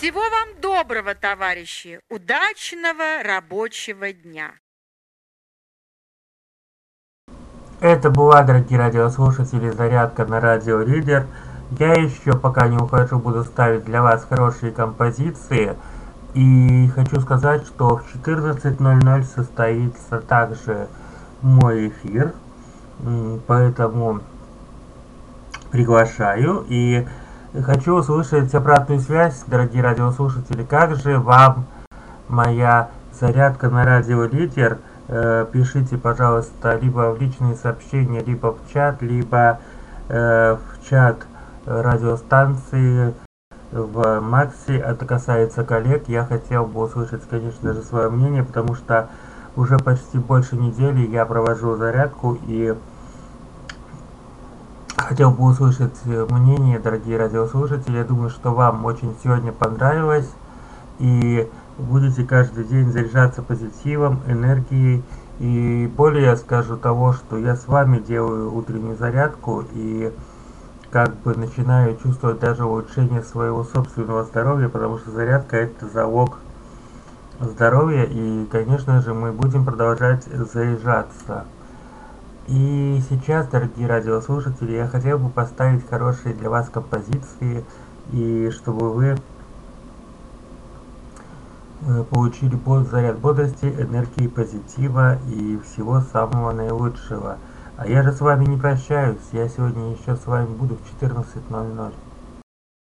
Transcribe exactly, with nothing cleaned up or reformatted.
Всего вам доброго, товарищи! Удачного рабочего дня! Это была, дорогие радиослушатели, зарядка на радио Лидер. Я еще, пока не ухожу, буду ставить для вас хорошие композиции. И хочу сказать, что в четырнадцать ноль ноль состоится также мой эфир. Поэтому приглашаю. И хочу услышать обратную связь, дорогие радиослушатели. Как же вам моя зарядка на радио Лидер? Пишите, пожалуйста, либо в личные сообщения, либо в чат, либо э, в чат радиостанции в Макси. Это касается коллег. Я хотел бы услышать, конечно же, свое мнение, потому что уже почти больше недели я провожу зарядку и хотел бы услышать мнение, дорогие радиослушатели. Я думаю, что вам очень сегодня понравилось. И будете каждый день заряжаться позитивом, энергией. И более я скажу того, что я с вами делаю утреннюю зарядку и как бы начинаю чувствовать даже улучшение своего собственного здоровья, потому что зарядка это залог здоровья. И, конечно же, мы будем продолжать заряжаться. И сейчас, дорогие радиослушатели, я хотел бы поставить хорошие для вас композиции, и чтобы вы получили заряд бодрости, энергии, позитива и всего самого наилучшего. А я же с вами не прощаюсь, я сегодня еще с вами буду в четырнадцать ноль ноль.